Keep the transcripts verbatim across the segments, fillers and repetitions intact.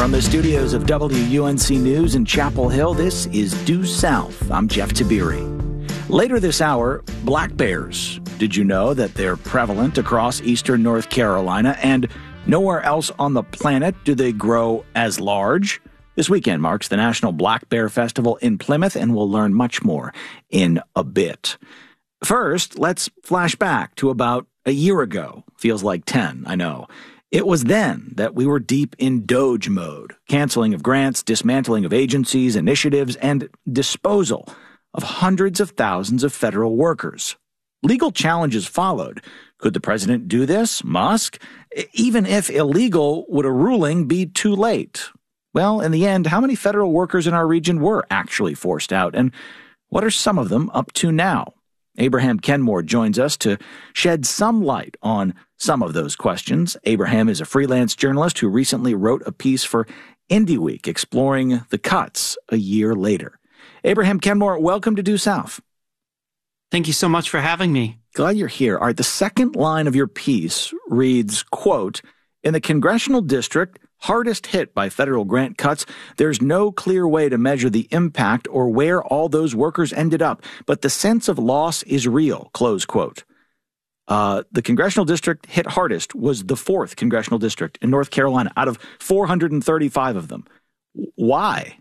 From the studios of W U N C News in Chapel Hill, this is Due South. I'm Jeff Tabiri. Later this hour, black bears. Did you know that they're prevalent across eastern North Carolina, and nowhere else on the planet do they grow as large? This weekend marks the National Black Bear Festival in Plymouth, and we'll learn much more in a bit. First, let's flash back to about a year ago. Feels like ten, I know. It was then that we were deep in Doge mode, canceling of grants, dismantling of agencies, initiatives, and disposal of hundreds of thousands of federal workers. Legal challenges followed. Could the president do this? Musk? Even if illegal, would a ruling be too late? Well, in the end, how many federal workers in our region were actually forced out, and what are some of them up to now? Abraham Kenmore joins us to shed some light on some of those questions. Abraham is a freelance journalist who recently wrote a piece for IndieWeek exploring the cuts a year later. Abraham Kenmore, welcome to Due South. Thank you so much for having me. Glad you're here. All right, the second line of your piece reads, quote, "In the congressional district hardest hit by federal grant cuts, there's no clear way to measure the impact or where all those workers ended up, but the sense of loss is real," close quote. Uh, the congressional district hit hardest was the fourth congressional district in North Carolina out of four hundred thirty-five of them. Why?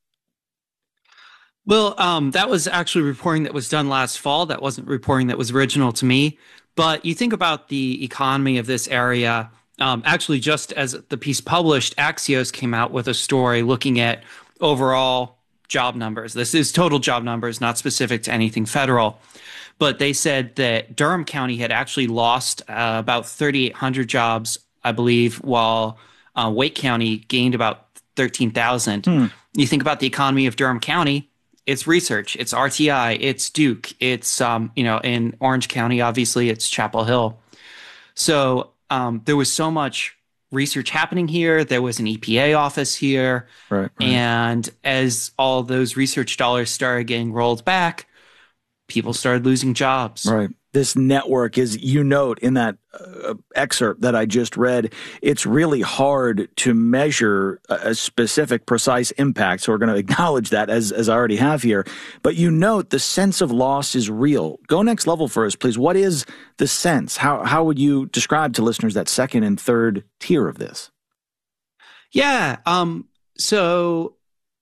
Well, um, that was actually reporting that was done last fall. That wasn't reporting that was original to me. But you think about the economy of this area. Um, actually, just as the piece published, Axios came out with a story looking at overall job numbers. This is total job numbers, not specific to anything federal. But they said that Durham County had actually lost uh, about thirty-eight hundred jobs, I believe, while uh, Wake County gained about thirteen thousand. Hmm. You think about the economy of Durham County, it's research, it's R T I, it's Duke, it's, um, you know, in Orange County, obviously, it's Chapel Hill. So um, there was so much research happening here. There was an E P A office here. Right, right. And as all those research dollars started getting rolled back, people started losing jobs. Right. This network, as you note in that uh, excerpt that I just read, it's really hard to measure a, a specific, precise impact. So we're going to acknowledge that as, as I already have here. But you note the sense of loss is real. Go next level for us, please. What is the sense? How, how would you describe to listeners that second and third tier of this? Yeah. Um, so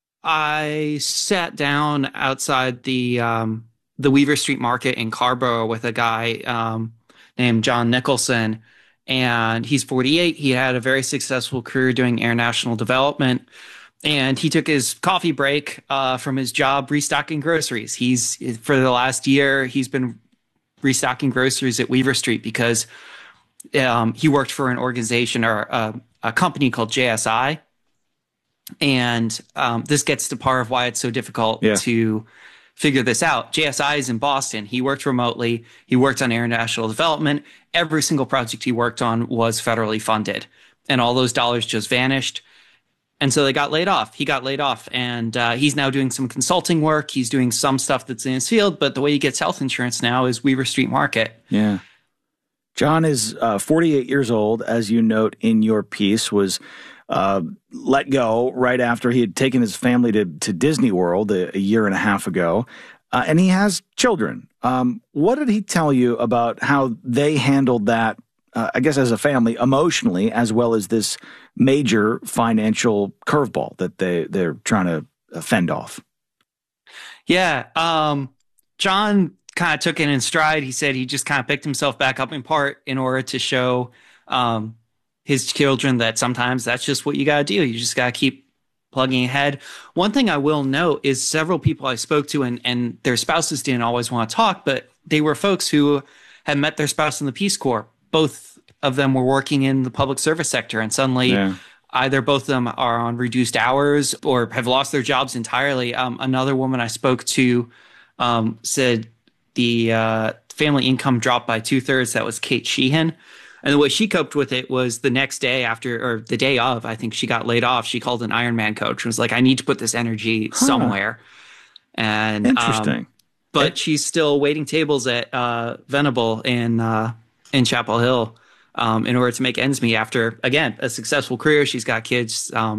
I sat down outside the um, the Weaver Street Market in Carborough with a guy um, named John Nicholson, and he's forty-eight. He had a very successful career doing international development, and he took his coffee break uh, from his job restocking groceries. He's for the last year, he's been restocking groceries at Weaver Street because um, he worked for an organization or a, a company called J S I, and um, this gets to part of why it's so difficult yeah. to figure this out. J S I is in Boston. He worked remotely. He worked on international development. Every single project he worked on was federally funded, and all those dollars just vanished. And so they got laid off. He got laid off, and uh, he's now doing some consulting work. He's doing some stuff that's in his field, but the way he gets health insurance now is Weaver Street Market. Yeah. John is uh, forty-eight years old, as you note in your piece, was uh, let go right after he had taken his family to, to Disney World a, a year and a half ago. Uh, and he has children. Um, what did he tell you about how they handled that, uh, I guess, as a family, emotionally, as well as this major financial curveball that they, they're trying to fend off? Yeah. Um, John kind of took it in stride. He said he just kind of picked himself back up in part in order to show um, his children that sometimes that's just what you got to do. You just got to keep plugging ahead. One thing I will note is several people I spoke to and, and their spouses didn't always want to talk, but they were folks who had met their spouse in the Peace Corps. Both of them were working in the public service sector, and suddenly yeah. either both of them are on reduced hours or have lost their jobs entirely. Um, another woman I spoke to um, said the uh, family income dropped by two thirds. That was Kate Sheehan. And the way she coped with it was the next day after, or the day of, I think she got laid off. She called an Ironman coach and was like, I need to put this energy huh. somewhere. And Interesting. Um, but it, she's still waiting tables at uh, Venable in uh, in Chapel Hill um, in order to make ends meet after, again, a successful career. She's got kids. Um,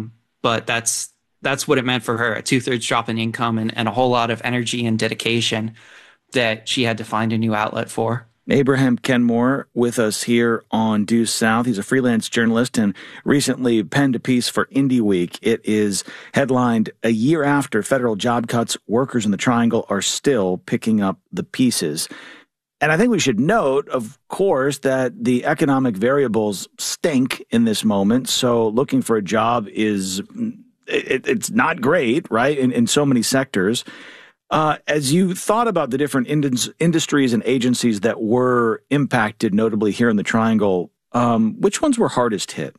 but that's that's what it meant for her, a two-thirds drop in income and, and a whole lot of energy and dedication that she had to find a new outlet for. Abraham Kenmore with us here on Due South. He's a freelance journalist and recently penned a piece for IndieWeek. It is headlined, "A Year After Federal Job Cuts, Workers in the Triangle Are Still Picking Up the Pieces." And I think we should note, of course, that the economic variables stink in this moment. So looking for a job is, it, it's not great, right, in, in so many sectors. Uh, as you thought about the different ind- industries and agencies that were impacted, notably here in the Triangle, um, which ones were hardest hit?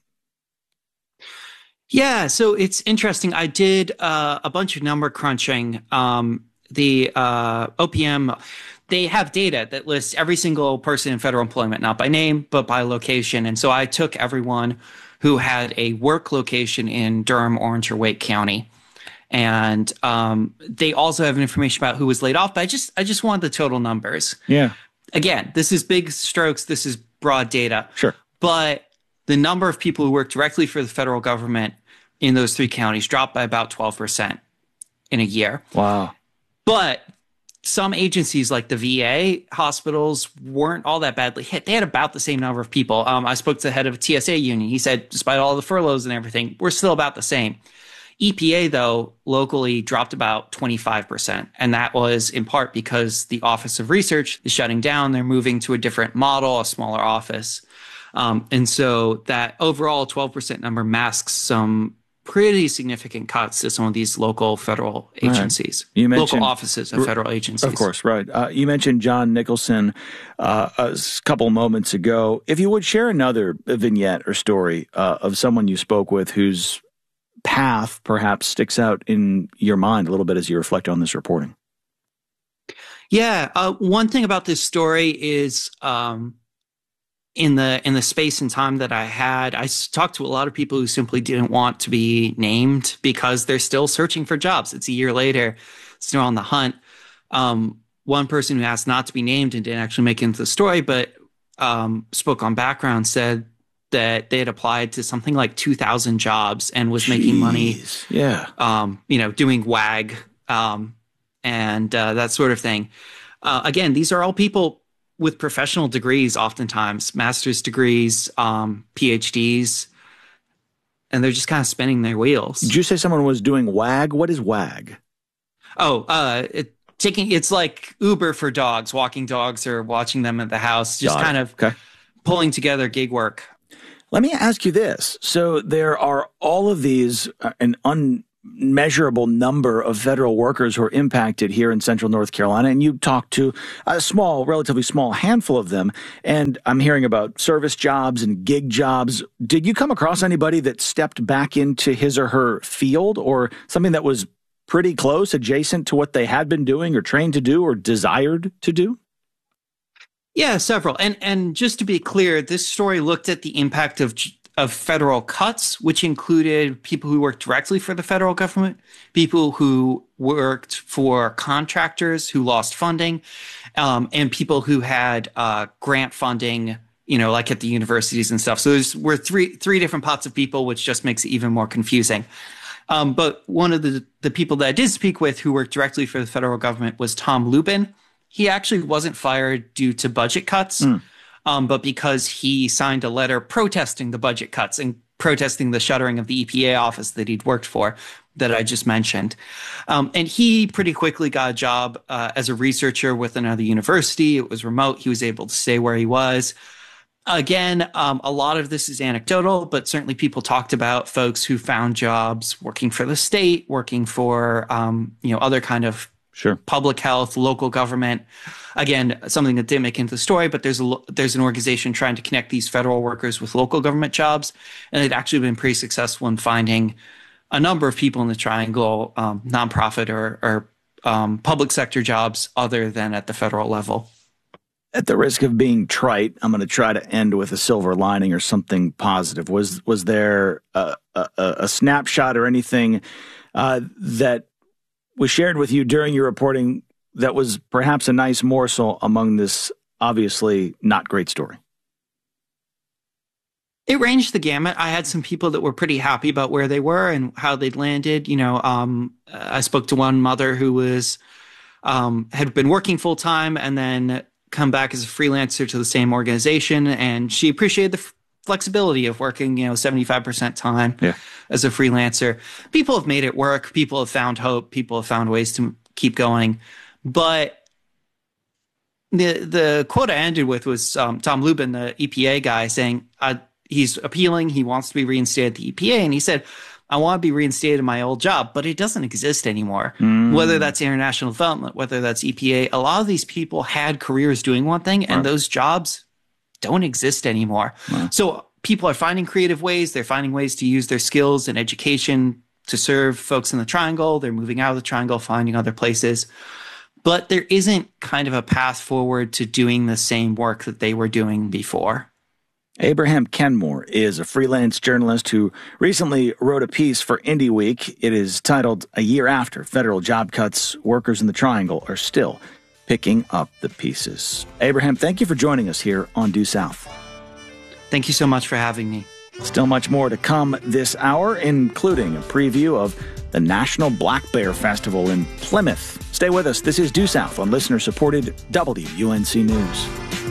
Yeah, so it's interesting. I did uh, a bunch of number crunching. Um, the uh, O P M, they have data that lists every single person in federal employment, not by name, but by location. And so I took everyone who had a work location in Durham, Orange, or Wake County. And um, they also have information about who was laid off, but I just I just wanted the total numbers. Yeah. Again, this is big strokes. This is broad data. Sure. But the number of people who work directly for the federal government in those three counties dropped by about twelve percent in a year. Wow. But some agencies like the V A hospitals weren't all that badly hit. They had about the same number of people. Um, I spoke to the head of a T S A union. He said, despite all the furloughs and everything, we're still about the same. E P A, though, locally dropped about twenty-five percent. And that was in part because the Office of Research is shutting down. They're moving to a different model, a smaller office. Um, and so that overall twelve percent number masks some pretty significant cuts to some of these local federal agencies, right. You mentioned, local offices of federal agencies. Of course, right. Uh, you mentioned John Nicholson uh, a couple moments ago. If you would share another vignette or story uh, of someone you spoke with whose path perhaps sticks out in your mind a little bit as you reflect on this reporting. Yeah. Uh, one thing about this story is um, in the in the space and time that I had, I talked to a lot of people who simply didn't want to be named because they're still searching for jobs. It's a year later, still on the hunt. Um, one person who asked not to be named and didn't actually make it into the story, but um, spoke on background, said that they had applied to something like two thousand jobs and was Jeez. making money, yeah, um, you know, doing WAG um, and uh, that sort of thing. Uh, again, these are all people with professional degrees, oftentimes master's degrees, um, P H Ds, and they're just kind of spinning their wheels. Did you say someone was doing WAG? What is WAG? Oh, uh, it, taking it's like Uber for dogs, walking dogs or watching them at the house, just Got kind it. of okay. pulling together gig work. Let me ask you this. So there are all of these, uh, an unmeasurable number of federal workers who are impacted here in central North Carolina, and you talked to a small, relatively small handful of them, and I'm hearing about service jobs and gig jobs. Did you come across anybody that stepped back into his or her field or something that was pretty close, adjacent to what they had been doing or trained to do or desired to do? Yeah, several. And and just to be clear, this story looked at the impact of of federal cuts, which included people who worked directly for the federal government, people who worked for contractors who lost funding, um, and people who had uh, grant funding, you know, like at the universities and stuff. So there's were three three different pots of people, which just makes it even more confusing. Um, but one of the the people that I did speak with who worked directly for the federal government was Tom Lubin. He actually wasn't fired due to budget cuts, mm. um, but because he signed a letter protesting the budget cuts and protesting the shuttering of the E P A office that he'd worked for that I just mentioned. Um, and he pretty quickly got a job uh, as a researcher with another university. It was remote. He was able to stay where he was. Again, um, a lot of this is anecdotal, but certainly people talked about folks who found jobs working for the state, working for um, you know other kind of Sure. public health, local government. Again, something that didn't make into the story, but there's a there's an organization trying to connect these federal workers with local government jobs, and they'd actually been pretty successful in finding a number of people in the Triangle, um, nonprofit or, or um, public sector jobs other than at the federal level. At the risk of being trite, I'm going to try to end with a silver lining or something positive. Was was there a, a, a snapshot or anything uh, that was shared with you during your reporting that was perhaps a nice morsel among this obviously not great story? It ranged the gamut. I had some people that were pretty happy about where they were and how they'd landed. You know, um, I spoke to one mother who was um, had been working full time and then come back as a freelancer to the same organization, and she appreciated the f- flexibility of working, you know, seventy-five percent time yeah. as a freelancer. People have made it work. People have found hope. People have found ways to keep going. But the the quote I ended with was um, Tom Lubin, the E P A guy, saying uh, he's appealing. He wants to be reinstated at the E P A. And he said, I want to be reinstated in my old job, but it doesn't exist anymore. Mm. Whether that's international development, whether that's E P A, a lot of these people had careers doing one thing, and right. those jobs don't exist anymore. Wow. So people are finding creative ways. They're finding ways to use their skills and education to serve folks in the Triangle. They're moving out of the Triangle, finding other places. But there isn't kind of a path forward to doing the same work that they were doing before. Abraham Kenmore is a freelance journalist who recently wrote a piece for IndieWeek. It is titled, A Year After Federal Job Cuts, Workers in the Triangle Are Still Picking Up the Pieces. Abraham, thank you for joining us here on Due South. Thank you so much for having me. Still much more to come this hour, including a preview of the National Black Bear Festival in Plymouth. Stay with us. This is Due South on listener-supported W U N C News.